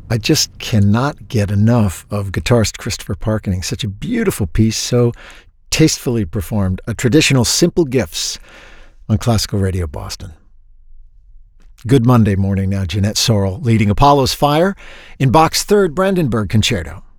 I just cannot get enough of guitarist Christopher Parkening. Such a beautiful piece, so tastefully performed. A traditional Simple Gifts on Classical Radio Boston. Good Monday morning now. Jeanette Sorrell leading Apollo's Fire in Bach's Third Brandenburg Concerto.